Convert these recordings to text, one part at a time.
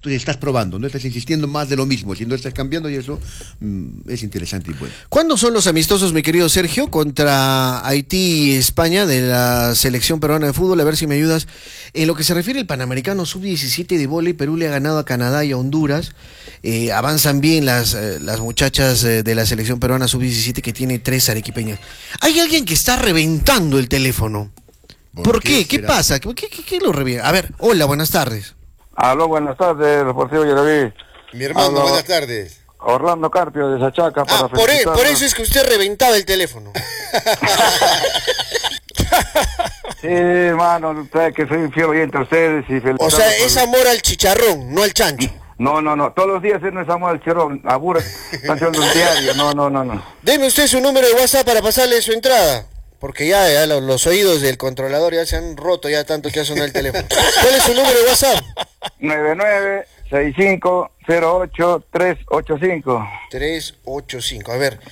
tú estás probando, no estás insistiendo más de lo mismo, si no estás cambiando y eso es interesante y bueno. ¿Cuándo son los amistosos, mi querido Sergio, contra Haití y España de la selección peruana de fútbol? A ver si me ayudas. En lo que se refiere al Panamericano Sub-17 de vóley, Perú le ha ganado a Canadá y a Honduras. Avanzan bien las muchachas de la selección peruana Sub-17 que tiene 3 arequipeñas. Hay alguien que está reventando el teléfono. ¿Por qué? ¿Qué pasa? ¿Qué lo revienta? A ver, hola, buenas tardes. Aló, buenas tardes, Deportivo Yaraví. Mi hermano, Aló, buenas tardes. Orlando Carpio de Sachaca para por eso es que usted reventaba el teléfono. Sí, hermano, usted que soy un fiel oyente a ustedes y O sea, es amor al chicharrón, no al chancho. No, todos los días no es amor al chirón, aburre, están haciendo un diario, no. Deme usted su número de WhatsApp para pasarle su entrada. Porque ya los oídos del controlador ya se han roto ya tanto que ha sonado el teléfono. ¿Cuál es su número de WhatsApp? 996508-385. 385, a ver.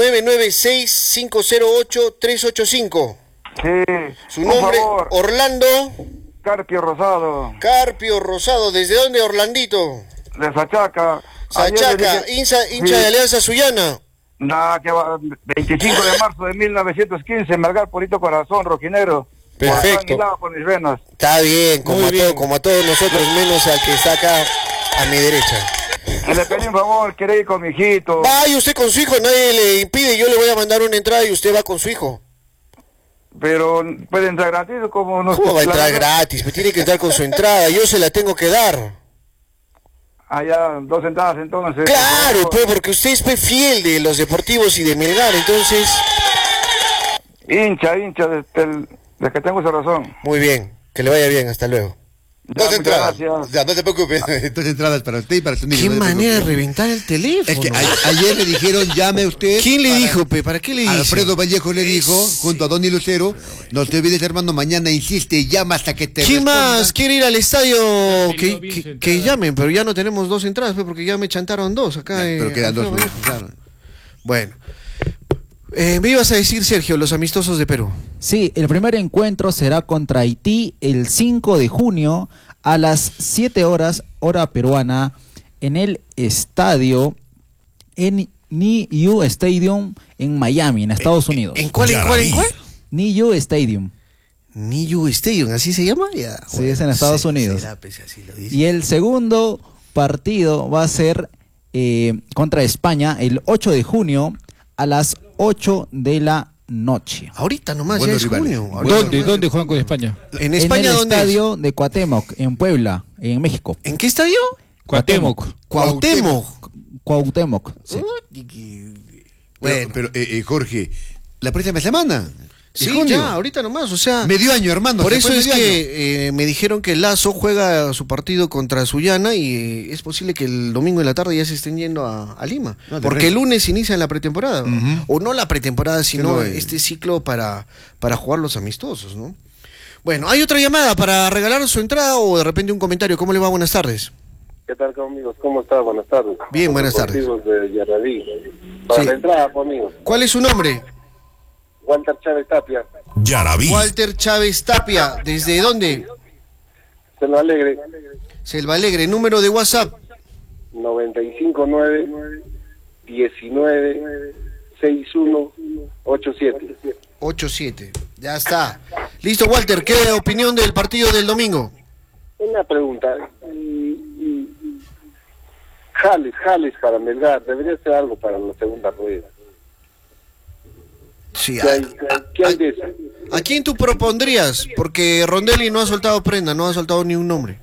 996-508-385. Sí. Su nombre, favor. Orlando. Carpio Rosado. Carpio Rosado, ¿desde dónde, Orlandito? De Sachaca. Sachaca, hincha de Alianza Sullana. Nada, que va, 25 de marzo de 1915, Melgar, Purito Corazón, Rojinero. Perfecto. Por mis venas. Está bien, como a todos nosotros, menos al que está acá a mi derecha. Le pedí un favor, quiere ir con mi hijito. Vaya usted con su hijo, nadie le impide, yo le voy a mandar una entrada y usted va con su hijo. Pero puede entrar gratis, como no. ¿Cómo va a entrar gratis? Me tiene que entrar con su entrada, yo se la tengo que dar. Allá, 2 entradas entonces. Claro, pues, porque usted es fiel de los deportivos y de Melgar, entonces... Hincha de que tengo esa razón. Muy bien, que le vaya bien, hasta luego. Ya, 2 entradas, gracias. ya, no te preocupes. 2 entradas para usted y para su niño. ¿Qué no te manera de preocupe. reventar el teléfono? Es que ayer le dijeron, llame usted. ¿Quién le dijo, pe? ¿Para qué le dijo? Alfredo Vallejo le dijo, junto a Donny Lucero, no te olvides, hermano, mañana insiste, llama hasta que te ¿Quién responda. más quiere ir al estadio? Que llamen, pero ya no tenemos 2 entradas, pe, porque ya me chantaron 2 acá. Pero quedan 2, Alfredo Vallejo. claro. Bueno. Me ibas a decir, Sergio, los amistosos de Perú. Sí, el primer encuentro será contra Haití el 5 de junio a las 7 horas, hora peruana, en el estadio NIU Stadium en Miami, en Estados Unidos. ¿En cuál? NIU Stadium. NIU Stadium, ¿así se llama? Ya, Sí, bueno, es en Estados Unidos. será, pues, así lo dice. Y el segundo partido va a ser contra España el 8 de junio a las 8 de la noche. Ahorita nomás, Buenos ya es rivales. junio. Ahorita nomás. ¿Dónde juegan con España? ¿En España en el dónde es? estadio de Cuauhtémoc, en Puebla, en México. ¿En qué estadio? Cuauhtémoc. Cuauhtémoc, sí. Bueno. Pero Jorge, la próxima semana. Sí, en junio. ya, ahorita nomás, o sea... Medio año, hermano. Por se eso fue es medio año. que me dijeron que Lazo juega su partido contra Sullana y es posible que el domingo en la tarde ya se estén yendo a Lima. No, porque el lunes inicia la pretemporada. Ujú. O no la pretemporada, sino no, este ciclo para jugar los amistosos, ¿no? Bueno, hay otra llamada para regalar su entrada o de repente un comentario. ¿Cómo le va? Buenas tardes. ¿Qué tal, amigos? ¿Cómo está? Buenas tardes. Bien, buenas tardes. Deportivos de Yaraví. Para Sí. la entrada, amigos. ¿Cuál es su nombre? Walter Chávez Tapia. Yaraví. Walter Chávez Tapia. ¿Desde dónde? Se lo alegre. Selva Alegre. Número de WhatsApp. 959 19 6187. 87. Ya está. Listo, Walter. ¿Qué opinión del partido del domingo? Una pregunta. Jales para Melgar. Debería ser algo para la segunda rueda. Sí, ¿Qué hay de eso? ¿A quién tú propondrías? Porque Rondelli no ha soltado prenda, no ha soltado ni un nombre.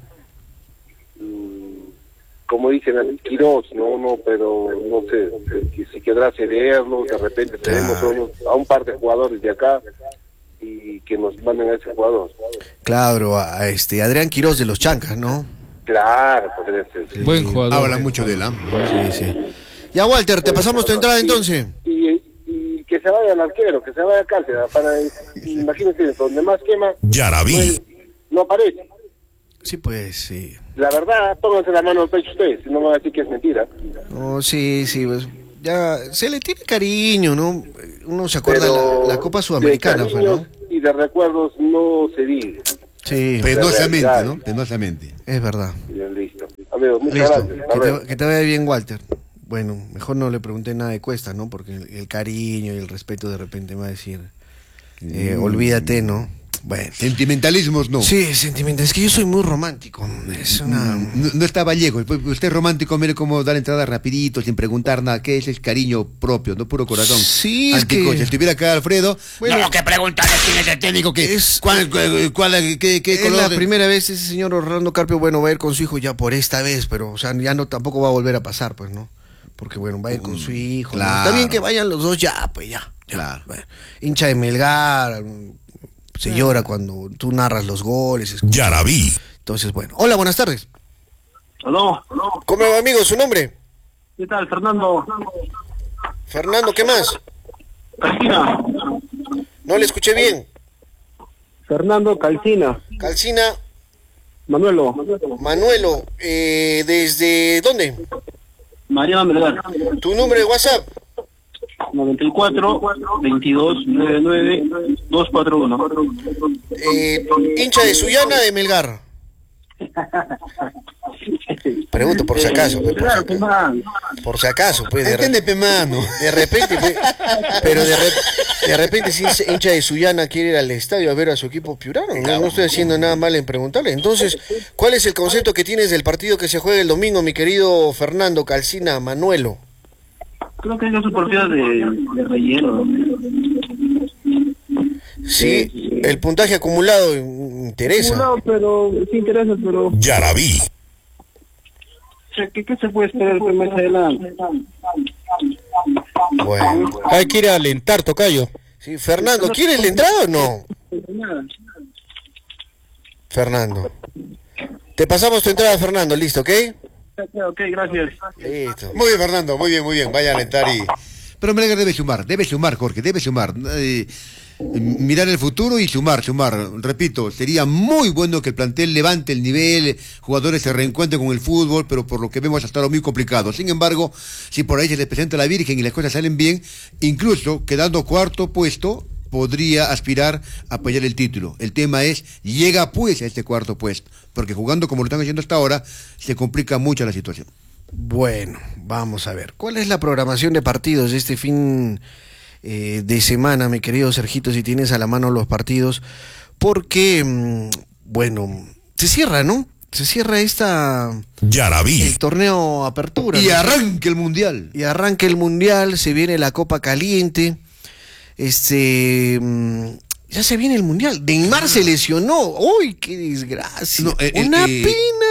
Como dicen, Quirós, no, pero no sé, si quedará cederlo, de repente tenemos a un par de jugadores de acá y que nos manden a ese jugador. Claro, a Adrián Quirós de los Chancas, ¿no? Claro, podría ser. Sí. Buen jugador. Hablan mucho de él, ¿ah? Sí, sí. Ya, Walter, te pasamos tu entrada entonces. Y que se vaya al arquero, que se vaya a cárcel, para, imagínense, donde más quema, Yaraví. no aparece. Sí, pues, sí. La verdad, pónganse la mano al pecho ustedes, si no me van a decir que es mentira. No, sí, pues, ya se le tiene cariño, ¿no? Uno se acuerda Pero la Copa Sudamericana, de fue, ¿no? cariños y de recuerdos no se dice. Sí, Penosamente, realidad. ¿no? Penosamente. es verdad. Bien, listo. Amigo, muchas Listo. gracias. Hasta luego. Que te vaya bien, Walter. Bueno, mejor no le pregunté nada de Cuesta, ¿no? Porque el cariño y el respeto de repente me va a decir, olvídate, ¿no? Bueno. Sentimentalismos no. Sí, sentimental. Es que yo soy muy romántico. Es una... No está Vallejo. Usted es romántico, mire cómo dar entrada rapidito, sin preguntar nada. ¿Qué es? Es cariño propio, no puro corazón. Sí, es Antico, que... si estuviera acá Alfredo, Bueno, no, que preguntarle quién es el técnico, qué qué es color. la primera vez ese señor Orlando Carpio, bueno, va a ir con su hijo ya por esta vez, pero, o sea, ya no, tampoco va a volver a pasar, pues, ¿no? Porque, bueno, va a ir con su hijo. ¿no? Claro. Está bien que vayan los dos ya, pues, ya. Claro. Bueno, hincha de Melgar, se llora cuando tú narras los goles. Ya la vi. Entonces, bueno. Hola, buenas tardes. Aló. ¿Cómo va, amigo? ¿Su nombre? ¿Qué tal, Fernando? Fernando, ¿qué más? Calcina. No le escuché bien. Fernando Calcina. Calcina, Manuelo. Manuelo, ¿desde dónde? Mariana Melgar. ¿Tu número de WhatsApp? 94 22 99 241. Hincha de Sullana, de Melgar. Pregunto por si acaso, pues, por si acaso, pues, Entiende, pe mano. de repente, pues, pero de repente si ese hincha de Sullana quiere ir al estadio a ver a su equipo piurano, no estoy haciendo nada mal en preguntarle. Entonces, ¿cuál es el concepto que tienes del partido que se juega el domingo, mi querido Fernando Calcina Manuelo? Creo que es su partida de relleno. Sí, el puntaje acumulado interesa. No, pero sí interesa, pero Ya la vi. ¿qué se puede esperar más adelante? Bueno, Hay que ir a alentar, tocayo. sí, Fernando, ¿quieres la entrada o no? Fernando. Te pasamos tu entrada, Fernando, listo, ¿ok? Ok, gracias. Listo. Muy bien, Fernando, muy bien. Vaya a alentar y... Pero Melgar debe sumar, Jorge, debe sumar. Mirar el futuro y sumar. Repito, sería muy bueno que el plantel levante el nivel, jugadores se reencuentren con el fútbol, pero por lo que vemos hasta ahora muy complicado. Sin embargo, si por ahí se les presenta la Virgen y las cosas salen bien, incluso quedando cuarto puesto, podría aspirar a apoyar el título. El tema es, llega pues a este cuarto puesto, porque jugando como lo están haciendo hasta ahora, se complica mucho la situación. Bueno, vamos a ver. ¿Cuál es la programación de partidos de este fin de semana, mi querido Sergito, si tienes a la mano los partidos? Porque, bueno, se cierra, ¿no? Se cierra Ya la vi. el torneo Apertura. Y ¿no? arranque el Mundial. Y arranca el Mundial, se viene la Copa Caliente. Ya se viene el Mundial. Neymar se lesionó. ¡Uy, qué desgracia! No, ¡Una pena!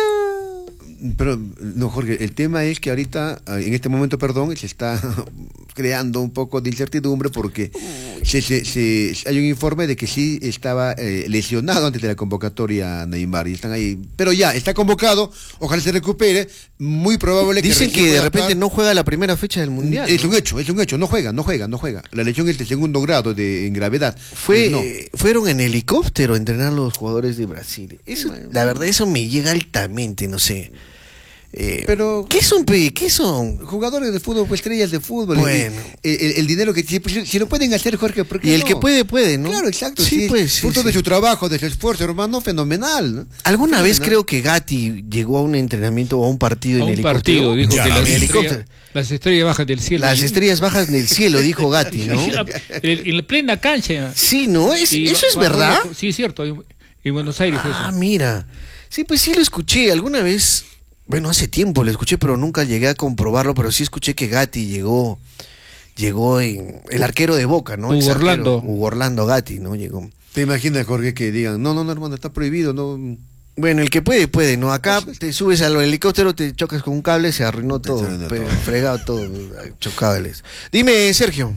Pero, no, Jorge, el tema es que ahorita, en este momento, se está creando un poco de incertidumbre porque hay un informe de que sí estaba lesionado antes de la convocatoria Neymar y están ahí. Pero ya, está convocado, ojalá se recupere, muy probable que... Dicen que de repente no juega la primera fecha del Mundial. Es ¿no? un hecho, no juega. La lesión es de segundo grado en gravedad. No. Fueron en helicóptero a entrenar los jugadores de Brasil. Eso, la verdad, eso me llega altamente, no sé. Pero ¿Qué son, pe? ¿Qué son? jugadores de fútbol, pues, estrellas de fútbol. Bueno. El dinero que si lo pueden hacer, Jorge, ¿por qué Y el no? que puede, ¿no? Claro, exacto. Sí, pues, sí, fruto sí. de su trabajo, de su esfuerzo, hermano, fenomenal, ¿no? Alguna vez Fenomenal. creo que Gatti llegó a un entrenamiento o a un partido A en un helicóptero. partido, dijo Ya que la vi. las estrellas bajan del cielo. Las estrellas bajas del cielo, dijo Gatti, ¿no? En la plena cancha. Sí, ¿no? Y ¿Eso es bajó verdad? Sí, es cierto. En Buenos Aires fue Ah, eso. mira. Sí, pues sí lo escuché. Alguna vez, bueno, hace tiempo lo escuché, pero nunca llegué a comprobarlo, pero sí escuché que Gatti llegó en el arquero de Boca, ¿no? Hugo Orlando. Hugo Orlando Gatti, ¿no? Llegó. ¿Te imaginas, Jorge, que digan, no, hermano, está prohibido, no? Bueno, el que puede, ¿no? Acá te subes al helicóptero, te chocas con un cable, se arruinó todo, arruinó todo. fregado todo, chocables. Dime, Sergio.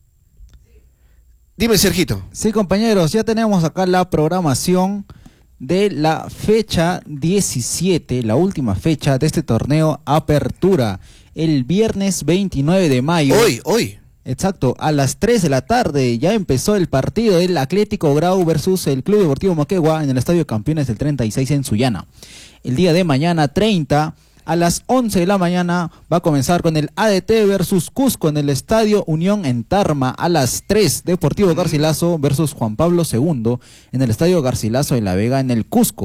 Dime, Sergito. Sí, compañeros, ya tenemos acá la programación de la fecha 17, la última fecha de este torneo Apertura, el viernes 29 de mayo. Hoy. Exacto, a las 3 de la tarde ya empezó el partido del Atlético Grau versus el Club Deportivo Moquegua en el Estadio Campeones del 36 en Sullana. El día de mañana 30, a las 11 de la mañana, va a comenzar con el ADT versus Cusco en el Estadio Unión en Tarma. A las 3, Deportivo Garcilaso versus Juan Pablo II en el Estadio Garcilaso de La Vega en el Cusco.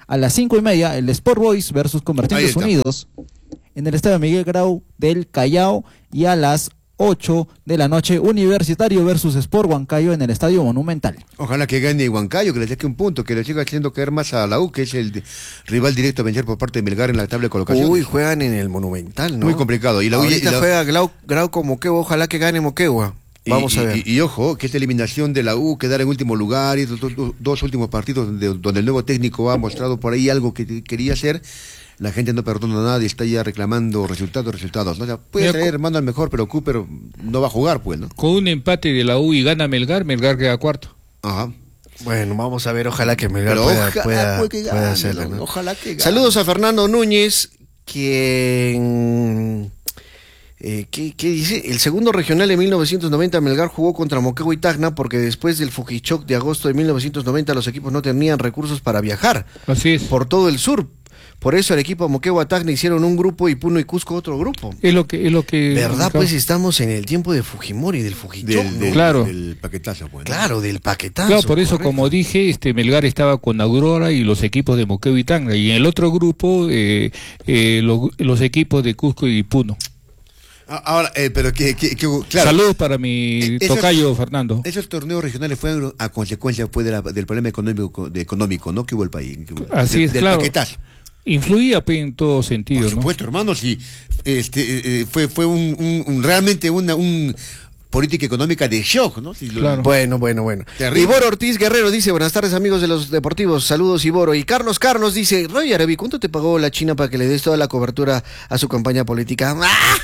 A las 5:30, el Sport Boys versus Comerciantes Unidos en el estadio Miguel Grau del Callao. Y a las 8 de la noche, Universitario versus Sport Huancayo en el Estadio Monumental. Ojalá que gane Huancayo, que le saque un punto, que le siga haciendo caer más a la U, que es el rival directo a vencer por parte de Melgar en la tabla de colocación. Uy, juegan en el Monumental, ¿no? Muy complicado. Y la Ahorita juega Grau con Moquegua, ojalá que gane Moquegua. Vamos a ver. Y ojo, que esta eliminación de la U, quedar en último lugar, y dos últimos partidos donde el nuevo técnico ha mostrado por ahí algo que quería hacer, la gente no perdona nada y está ya reclamando resultados, ¿no? O sea, puede traer hermano al mejor, pero Cooper no va a jugar, pues, ¿no? Con un empate de la U y gana Melgar queda cuarto. Ajá. Bueno, vamos a ver, ojalá que Melgar pueda hacerlo, ¿no? Ojalá que gane. Saludos a Fernando Núñez, quien... ¿qué dice? El segundo regional de 1990 Melgar jugó contra Moquegua y Tacna porque después del Fujichoc de agosto de 1990 los equipos no tenían recursos para viajar. Así es. Por todo el sur. Por eso el equipo Moquegua Tacna hicieron un grupo y Puno y Cusco otro grupo. Es lo que ¿Verdad? Pues estamos en el tiempo de Fujimori, del Fujichoc. Claro. Del paquetazo, pues. Claro, del paquetazo. Claro, por eso, correcto. como dije, Melgar estaba con Aurora y los equipos de Moquegua y Tacna. Y en el otro grupo, los equipos de Cusco y Puno. Ahora, pero claro. Saludos para mi tocayo Fernando. Esos torneos regionales fueron a consecuencia pues, del problema económico, ¿no? Que hubo el país. Así es, del claro. Paquetazo. Influía pues, en todo sentido, Por supuesto, hermano, sí. Fue realmente una política económica de shock, ¿no? Sí, Claro. Bueno. Terrible. Iboro Ortiz Guerrero dice, buenas tardes amigos de los deportivos, saludos Iboro. Y Carlos dice, Roy Arabi, ¿cuánto te pagó la China para que le des toda la cobertura a su campaña política?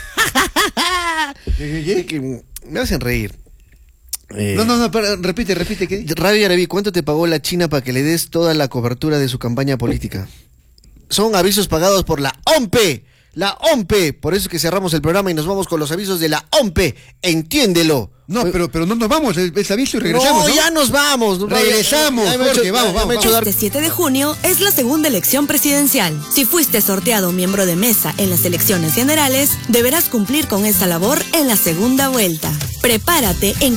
Que me hacen reír. No, repite, ¿qué? Radio Arabi, ¿cuánto te pagó la China para que le des toda la cobertura de su campaña política? Son avisos pagados por la OMPE. La OMPE. Por eso es que cerramos el programa y nos vamos con los avisos de la OMPE. Entiéndelo. No, pero no nos vamos, es aviso y regresamos, ¿no? Ya nos vamos. Regresamos, Jorge, vamos. Este 7 de junio es la segunda elección presidencial. Si fuiste sorteado miembro de mesa en las elecciones generales, deberás cumplir con esa labor en la segunda vuelta. Prepárate en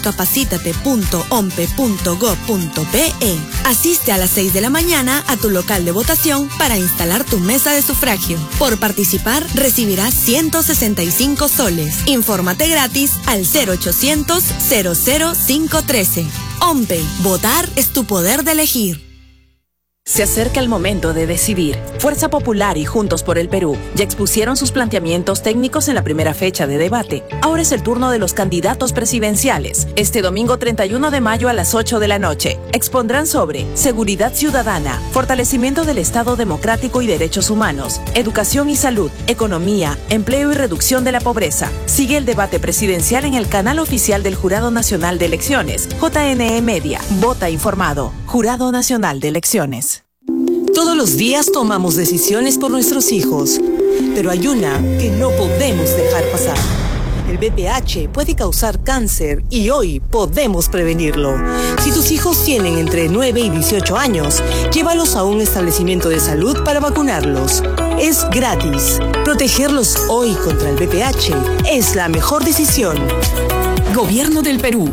capacitate.ompe.gov.pe. Asiste a las 6 de la mañana a tu local de votación para instalar tu mesa de sufragio. Por participar, recibirás 165 soles. Infórmate gratis al 0800 00513. OMPE, votar es tu poder de elegir. Se acerca el momento de decidir. Fuerza Popular y Juntos por el Perú ya expusieron sus planteamientos técnicos en la primera fecha de debate. Ahora es el turno de los candidatos presidenciales. Este domingo 31 de mayo a las 8 de la noche. Expondrán sobre seguridad ciudadana, fortalecimiento del Estado democrático y derechos humanos, educación y salud, economía, empleo y reducción de la pobreza. Sigue el debate presidencial en el canal oficial del Jurado Nacional de Elecciones, JNE Media. Vota informado. Jurado Nacional de Elecciones. Todos los días tomamos decisiones por nuestros hijos, pero hay una que no podemos dejar pasar. El VPH puede causar cáncer y hoy podemos prevenirlo. Si tus hijos tienen entre 9 y 18 años, llévalos a un establecimiento de salud para vacunarlos. Es gratis. Protegerlos hoy contra el VPH es la mejor decisión. Gobierno del Perú.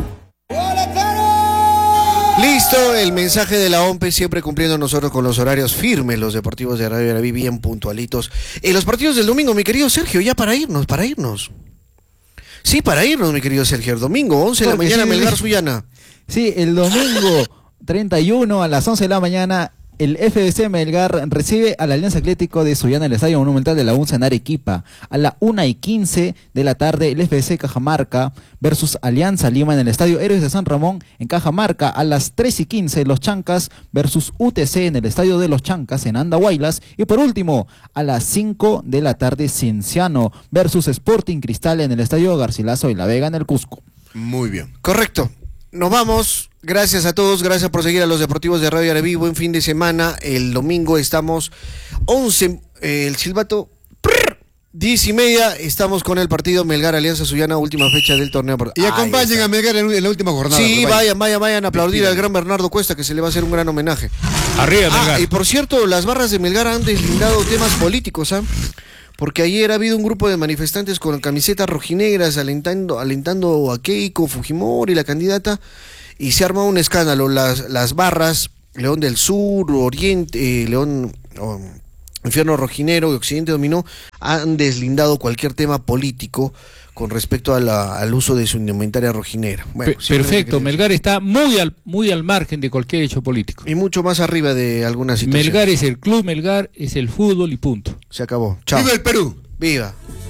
Listo, el mensaje de la OMPE, siempre cumpliendo nosotros con los horarios firmes, los deportivos de Radio Arabi bien puntualitos. Los partidos del domingo, mi querido Sergio, ya para irnos. Sí, para irnos, mi querido Sergio. El domingo, 11 de la mañana, Melgar Sullana. Sí, el domingo 31 a las 11 de la mañana, el FBC Melgar recibe a la Alianza Atlético de Sullana en el Estadio Monumental de la UNSA en Arequipa. A la 1:15 de la tarde, el FBC Cajamarca versus Alianza Lima en el Estadio Héroes de San Ramón en Cajamarca. A las 3:15, los Chancas versus UTC en el Estadio de los Chancas en Andahuaylas. Y por último, a las 5 de la tarde, Cienciano versus Sporting Cristal en el Estadio Garcilaso de la Vega en el Cusco. Muy bien. Correcto. Nos vamos. Gracias a todos, gracias por seguir a los deportivos de Radio Arabi. Buen fin de semana. El domingo estamos 11, el silbato 10:30. Estamos con el partido Melgar Alianza Sullana, última fecha del torneo. Y acompañen a Melgar en la última jornada. Sí, vayan a aplaudir al gran Bernardo Cuesta, que se le va a hacer un gran homenaje. Arriba, Melgar. Y por cierto, las barras de Melgar han deslindado temas políticos, porque ayer ha habido un grupo de manifestantes con camisetas rojinegras alentando a Keiko Fujimori, la candidata, y se arma un escándalo. Las barras, León del Sur, Oriente, León Infierno Rojinero y Occidente Dominó han deslindado cualquier tema político con respecto al uso de su indumentaria rojinera. Bueno, perfecto, Melgar está muy al margen de cualquier hecho político. Y mucho más arriba de algunas situaciones. Melgar es el club, Melgar es el fútbol y punto. Se acabó. Chao. ¡Viva el Perú! ¡Viva!